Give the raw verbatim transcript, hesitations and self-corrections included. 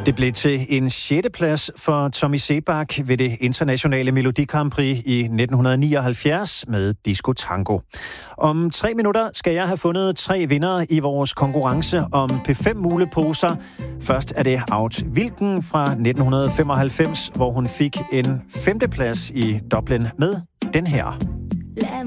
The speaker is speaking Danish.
Det blev til en sjette plads for Tommy Sebak ved det internationale Melodi Grand Prix i nitten nioghalvfjerds med Disco Tango. Om tre minutter skal jeg have fundet tre vindere i vores konkurrence om P fem muleposer. Først er det Aud Wilken fra nitten femoghalvfems, hvor hun fik en femteplads i Dublin med den her.